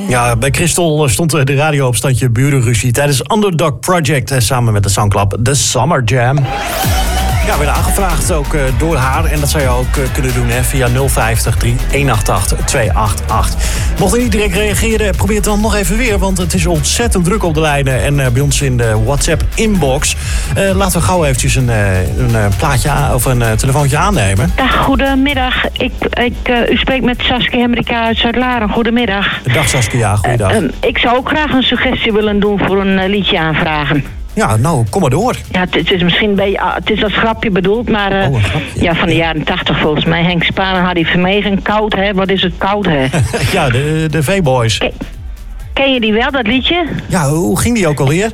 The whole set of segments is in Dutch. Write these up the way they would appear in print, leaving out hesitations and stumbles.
Ja, bij Christel stond de radio op standje burenruzie tijdens Underdog Project samen met de zangclub The Summer Jam. Ja, we werden aangevraagd ook door haar. En dat zou je ook kunnen doen via 050 3188 288. Mocht je niet direct reageren, probeer het dan nog even weer. Want het is ontzettend druk op de lijnen. En bij ons in de WhatsApp-inbox. Laten we gauw eventjes een plaatje of een telefoontje aannemen. Dag, goedemiddag. U spreekt met Saskia Hemrika uit Zuid-Laren. Goedemiddag. Dag Saskia, goeiedag. Ik zou ook graag een suggestie willen doen voor een liedje aanvragen. Ja, nou, kom maar door. Ja, het is misschien een beetje, het is als grapje bedoeld, maar een grapje. Ja, van de jaren 80 volgens mij. Henk Spaan en Harry Vermegen. Koud, hè? Wat is het koud, hè? Ja, de V-Boys. Ken je die wel, dat liedje? Ja, hoe ging die ook alweer?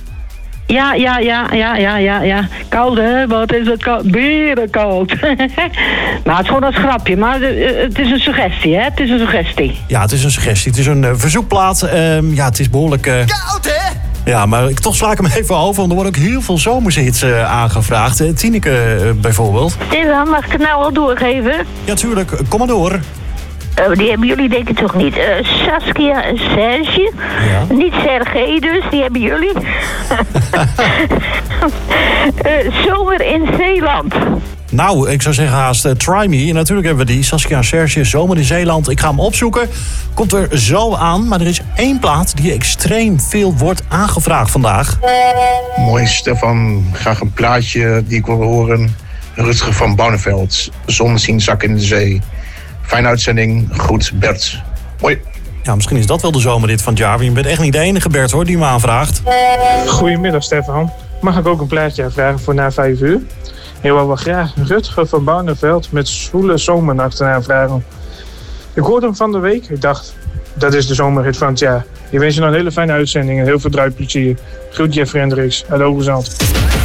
Ja. Koud, hè? Wat is het koud? Berenkoud. Maar het is gewoon als grapje. Maar het is een suggestie, hè? Het is een suggestie. Ja, het is een suggestie. Het is een verzoekplaat. Ja, het is behoorlijk... Koud, hè? Ja, maar toch sla ik hem even over, want er worden ook heel veel zomershits aangevraagd. Tineke bijvoorbeeld. Stefan, mag ik het nou al doorgeven? Ja, tuurlijk. Kom maar door. Die hebben jullie denk ik toch niet? Saskia en Serge. Ja. Niet Sergej dus, die hebben jullie. Zomer in Zeeland. Nou, ik zou zeggen haast Try Me. En natuurlijk hebben we die. Saskia en Serge, Zomer in Zeeland. Ik ga hem opzoeken. Komt er zo aan. Maar er is één plaat die extreem veel wordt aangevraagd vandaag. Mooi, Stefan. Graag een plaatje die ik wil horen. Rutger van Barneveld. Zon zien zakken in de zee. Fijne uitzending. Goed, Bert. Hoi. Ja, misschien is dat wel de zomerrit van het jaar. Je bent echt niet de enige, Bert, hoor, die me aanvraagt. Goedemiddag, Stefan. Mag ik ook een plaatje aanvragen voor na 5 uur? Ik wil wel graag Rutger van Barneveld met Zwoele Zomernachten aanvragen. Ik hoorde hem van de week. Ik dacht, dat is de zomerhit van het jaar. Ik wens je nog een hele fijne uitzending en heel veel druipplezier. Groet Jeff Hendricks uit Hoogezand.